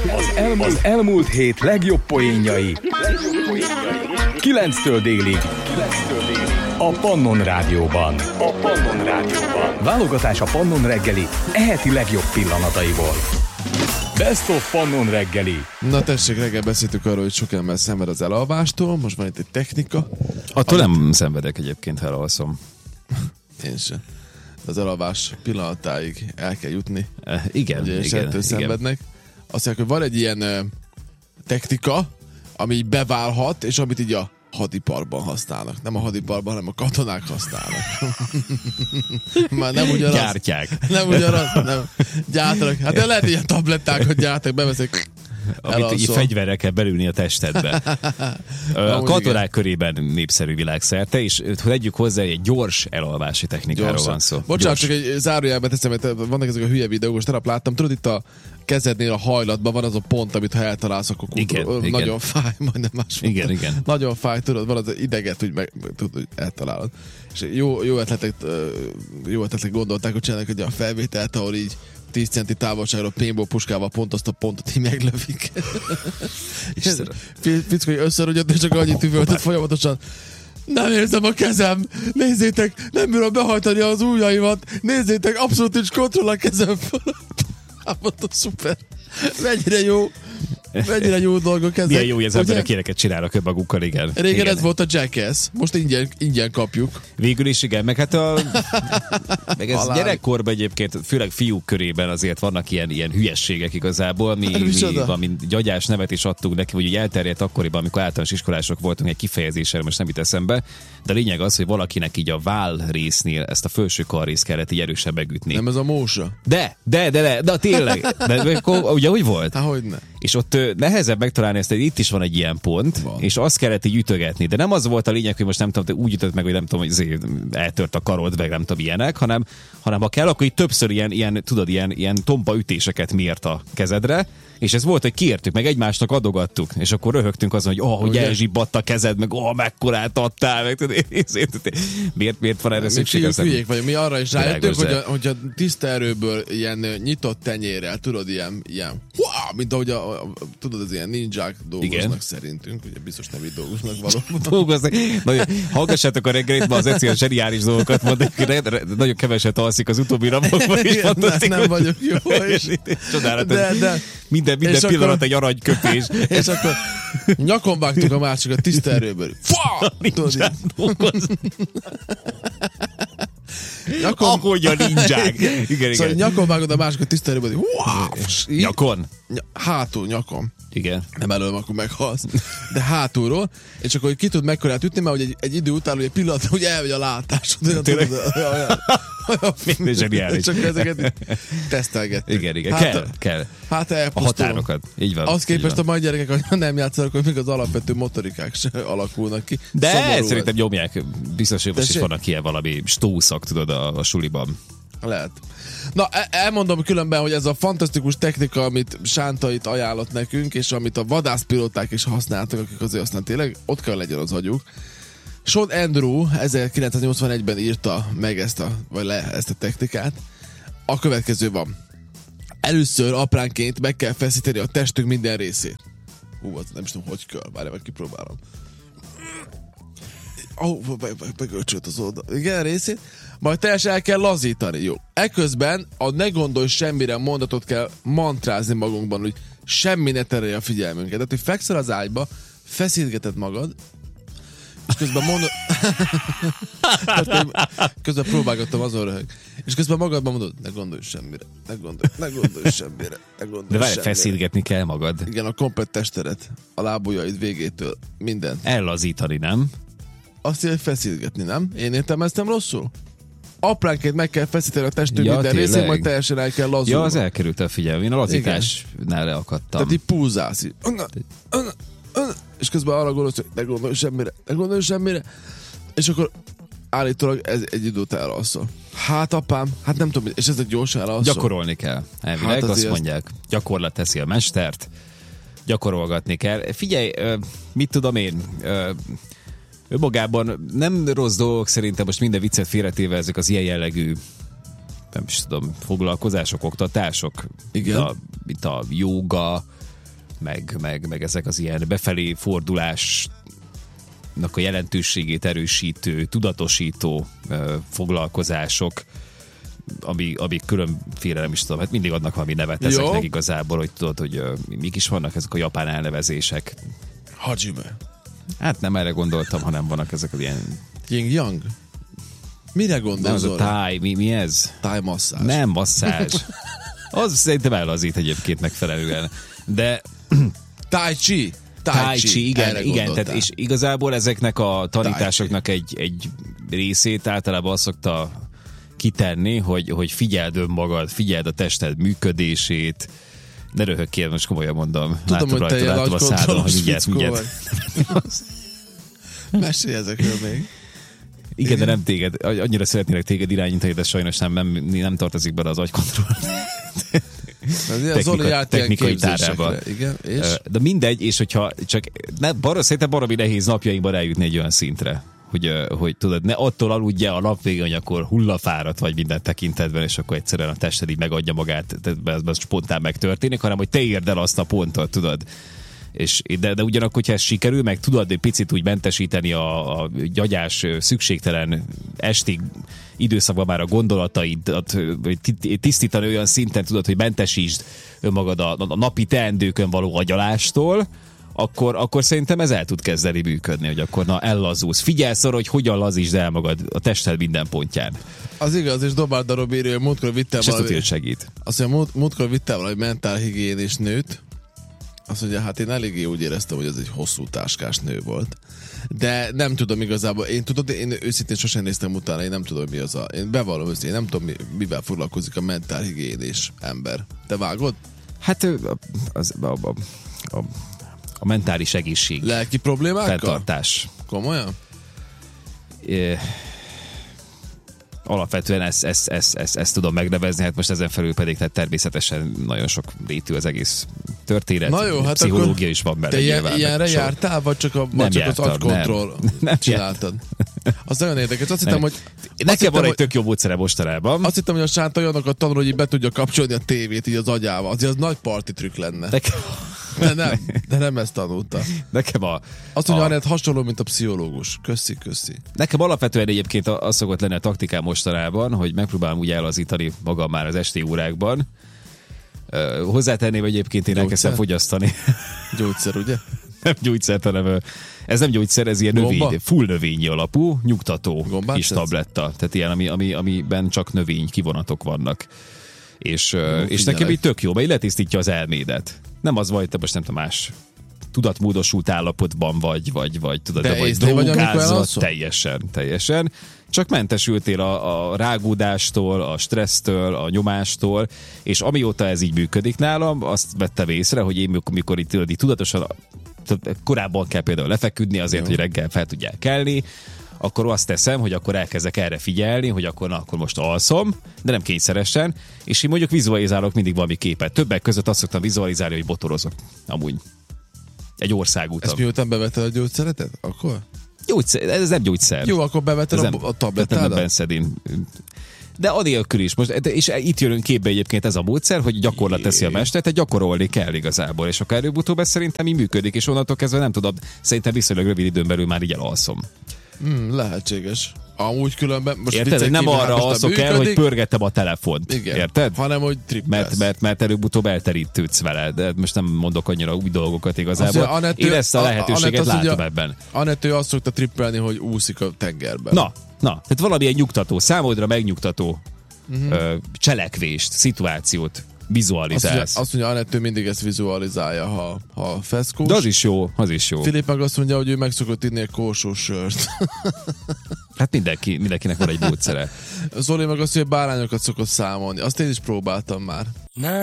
Az elmúlt hét legjobb poénjai 9-től délig a Pannon Rádióban. Válogatás a Pannon reggeli eheti legjobb pillanataiból. Best of Pannon reggeli. Na tessék, reggel beszéltük arról, hogy sok ember szenved az elalvástól. Most van itt egy technika. Attól nem szenvedek egyébként, ha elalszom. Én sem. Az elalvás pillanatáig el kell jutni. Igen, és igen. ettől szenvednek. Azt mondják, hogy van egy ilyen technika, ami így beválhat, és amit így a hadiparban használnak. Nem a hadiparban, hanem a katonák használnak. Már nem ugyanaz. Gyártják. Nem ugyanaz, nem. Gyártanak. Hát de lehet ilyen tablettákat gyártak, beveszik. Amit így fegyverrel kell belülni a testedbe. A katonák körében népszerű világszerte, és tegyük hozzá, egy gyors elalvási technikáról van szó. Bocsánat, csak egy zárójelben teszem, mert vannak ezek a hülye videók, most tegnap láttam, tudod, itt a kezednél a hajlatban van az a pont, amit ha eltalálsz, akkor nagyon fáj, majdnem más mondta. Igen. Nagyon fáj, tudod, van az ideget, hogy eltalálod. És jó ötletek gondolták, hogy csinálnak egy olyan felvételt, ahol így 10 centi távolságra paintball puskával pont azt a pontot így meglövik. Fickói összerogyott, és csak annyit üvöltött folyamatosan. Nem érzem a kezem! Nézzétek, nem bírom behajtani az ujjaimat! Nézzétek, abszolút nincs kontroll a kezem fölött! Mondom, szuper! Mennyire jó dolgok ezek. Milyen jó, hogy az emberek ilyeneket csinálnak önmagukkal, igen. Régen igen. Ez volt a Jackass, most ingyen kapjuk. Végül is igen, meg hát meg ez gyerekkorban egyébként, főleg fiúk körében azért vannak ilyen hülyességek igazából, mi valami gyagyás nevet is adtunk neki, vagy úgy elterjedt akkoriban, amikor általános iskolások voltunk, egy kifejezéssel, most nem jut eszembe, de a lényeg az, hogy valakinek így a váll résznél ezt a felső karrészt kellett így erősen megütni. Nem ez a mósa? De tényleg. De ugye hogy volt? Hogyne. És ott nehezebb megtalálni ezt, hogy itt is van egy ilyen pont, és azt kellett így ütögetni. De nem az volt a lényeg, hogy most nem tudom, te úgy ütött meg, hogy nem tudom, hogy eltört a karod, meg nem tudom ilyenek, hanem ha kell, akkor így többször ilyen tompa ütéseket mért a kezedre, és ez volt, hogy kiértük, meg egymásnak adogattuk, és akkor röhögtünk azon, hogy elzsibbadt a kezed, meg mekkorát adtál, meg miért van erre szükség? Hülyék vagyunk, mi arra is rájöttünk, hogy a tiszta erőből ilyen nyitott tenyérrel, tudod, ilyen mint ahogy tudod, az ilyen ninják dolgoznak szerintünk, ugye biztos nem így dolgoznak valóban. Dolgoznak. Hallgassátok a reggelit, ma az Eci a zseniális dolgokat mond, nagyon keveset alszik az utóbbi napokban is. Nem vagyok jó. Csodálatos. Minden pillanat egy aranyköpés. És akkor nyakon vágtuk a másikat tiszta erőből. Ahogy a ninják. Igen. Szóval nyakon vágod a másikat tiszta erőből. Nyakon? Hátul, nyakon. Igen. Nem előbb, akkor meghalsz. De hátulról, és akkor ki tud mekkorát ütni, mert hogy egy idő után, hogy egy pillanat, hogy elmegy a látásod. Tényleg? Minden zseniális. Csak ezeket tesztelgettük. Igen. Kell. Hát a határokat. Így van. Azt képest a mai gyerekek, hogy nem játszanak, hogy még az alapvető motorikák se alakulnak ki. De szerintem nyomják. Biztos, hogy most is vannak ilyen valami stószak, tudod, a suliban. Lehet. Na, elmondom különben, hogy ez a fantasztikus technika, amit Sántait ajánlott nekünk, és amit a vadászpilóták is használtak, akik azért aztán tényleg ott kell legyen az agyuk. Sean Andrew 1981-ben írta meg ezt a technikát. A következő van. Először apránként meg kell feszíteni a testünk minden részét. Az nem is tudom, hogy kell. Várj, meg kipróbálom. Megölcsölt az oldal. Igen, részét. Majd teljesen el kell lazítani. Jó. Eközben a ne gondolj semmire mondatot kell mantrázni magunkban, hogy semmi ne terelje a figyelmünket. Tehát, hogy fekszel az ágyba, feszítgeted magad, és közben mondod... közben próbálgattam, azon röhög. És közben magadban mondod, ne gondolj semmire. De várj, feszítgetni kell magad. Igen, a komplet testedet, a lábujjaid végétől, mindent. Ellazítani, nem? Azt mondja, hogy feszítgetni, nem? Én értelmeztem rosszul? Apránként meg kell feszíteni a testünk minden részén, majd teljesen el kell lazulni. Ja, az elkerült a figyelm. Én a lazításnál leakadtam. Tehát így púzálsz. És közben arra gondolsz, hogy ne gondolj semmire. És akkor állítólag ez egy idő után elalszol. Hát apám, hát nem tudom, és ez egy gyors elalszol. Gyakorolni kell. Elvileg hát azt mondják. Gyakorlat teszi a mestert. Gyakorolgatni kell. Figyelj, mit tudom én... Önmagában nem rossz dolgok szerintem, most minden viccet félretéve ezek az ilyen jellegű, nem is tudom, foglalkozások, oktatások. Igen. Mint a jóga, meg ezek az ilyen befelé fordulásnak a jelentőségét erősítő, tudatosító foglalkozások, ami különféle, nem is tudom, hát mindig adnak valami nevet ezeknek igazából, hogy tudod, hogy mik is vannak ezek a japán elnevezések. Hajime. Hát nem erre gondoltam, hanem vannak ezek az ilyen... Yin-yang? Mire gondolsz? Nem, az a táj, mi ez? Táj masszázs. Nem, masszázs. Az szerintem ellazít egyébként megfelelően. De... Tai Chi. Tai Chi, igen, tehát és igazából ezeknek a tanításoknak egy részét általában azt szokta kitenni, hogy figyeld önmagad, figyeld a tested működését. Ne röhögj, most komolyan mondom. Tudom, hogy te ilyen agykontrollos fickó vagy. Mesélj ezekről még. Igen, de nem téged. Annyira szeretnélek téged irányítani, de sajnos nem tartozik bele az agykontroll. Technikai tárgyába. Igen, és? De mindegy, és hogyha csak szerintem baromi nehéz napjainkban eljutni egy olyan szintre, hogy tudod, ne attól aludjál a nap végén, hogy akkor hullafáradt vagy minden tekintetben, és akkor egyszerűen a tested így megadja magát, ez spontán megtörténik, hanem hogy te érd el azt a pontot, tudod. De ugyanakkor, hogyha ez sikerül, meg tudod egy picit úgy mentesíteni a gyagyás szükségtelen esti időszakban már a gondolataidat, tisztítani olyan szinten, tudod, hogy mentesítsd önmagad a napi teendőkön való agyalástól, akkor szerintem ez el tud kezdeni működni, hogy akkor ellazulsz. Figyelsz arra, hogy hogyan lazítsd el magad a tested minden pontján. Az igaz, és Dobárda Robi írja, hogy múltkor vittem valami... segít. Azt mondja, múltkor vittem valami mentálhigiénés nőt, azt mondja, hát én eléggé úgy éreztem, hogy ez egy hosszú táskás nő volt. De nem tudom igazából, én őszintén sosem néztem utána, én nem tudom, mi az én bevallom őszintén, én nem tudom, mivel foglalkozik a mentálhigiénés ember. Te vágod? Hát a mentális egészség. Lelki problémákkal? Fenntartás. Komolyan? Alapvetően ezt tudom megnevezni, hát most ezen felül pedig tehát természetesen nagyon sok rétű az egész történet. Na jó, hát pszichológia is van benne. Te ilyenre jártál, vagy csak az agykontroll csináltad? Az nagyon érdekes. Azt hittem, hogy... Nekem van egy tök jó módszere mostanában. Azt hittem, hogy a Sánta olyanokat tanul, hogy így be tudja kapcsolni a tévét így az agyával. Azért az nagy party trükk lenne. De nem ezt tanulta. Nekem azt mondja, Anett hasonló, mint a pszichológus. Köszi. Nekem alapvetően egyébként az szokott lenni a taktikám mostanában, hogy megpróbálom úgy elazítani magam már az esti órákban. Hozzátenném egyébként, én elkezdtem fogyasztani. Gyógyszer, ugye? Nem gyógyszert, hanem ez nem gyógyszer, ez ilyen növény, full növényi alapú, nyugtató kis tabletta. Tehát ilyen, amiben csak növény kivonatok vannak. És nekem így tök jó, mert letisztítja az elmédet. Nem az vagy, te most nem tudom, más tudatmódosult állapotban vagy tudod, de vagy drogázol. Teljesen. Csak mentesültél a rágódástól, a stressztől, a nyomástól, és amióta ez így működik nálam, azt vettem észre, hogy én mikor itt tudatosan, korábban kell például lefeküdni azért, hogy reggel fel tudják kelni, akkor azt teszem, hogy akkor elkezdek erre figyelni, hogy akkor most alszom, de nem kényszeresen, és én mondjuk vizualizálok mindig valami képet. Többek között azt szoktam vizualizálni, hogy botorozok. Amúgy. Egy országúton. Ezt miután bevetted a gyógyszeretet? Akkor? Ez nem gyógyszer. Jó, akkor bevetted a tablettádat? Benszedin. De anélkül is. És itt jön képbe egyébként ez a módszer, hogy gyakorlat teszi a mester, tehát gyakorolni kell igazából, és akkor előbb-utóbb ez szerintem így működik, és onnantól kezdve nem tudom, szerintem viszonylag rövid időn belül már így elalszom. Lehetséges. Amúgy különben... Most érted, hogy nem arra alszok el, hogy pörgettem a telefont. Igen. Érted? Hanem, hogy trippelsz. Mert előbb-utóbb elterítődsz vele. De most nem mondok annyira új dolgokat igazából. Én ezt a lehetőséget látom ebben. Anett, ő azt szokta trippelni, hogy úszik a tengerben. Na, tehát valamilyen nyugtató, számodra megnyugtató cselekvést, szituációt vizualizálsz. Azt mondja, Anett, ő mindig ezt vizualizálja, ha feszkós. De az is jó. Filip meg azt mondja, hogy ő meg szokott inni egy korsós sört. Hát mindenkinek van egy módszere. Zoli meg azt mondja, hogy bárányokat szokott számolni. Azt én is próbáltam már.